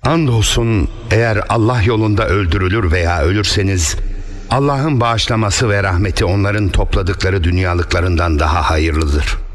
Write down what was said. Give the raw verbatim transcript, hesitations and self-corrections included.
Andolsun eğer Allah yolunda öldürülür veya ölürseniz Allah'ın bağışlaması ve rahmeti onların topladıkları dünyalıklarından daha hayırlıdır.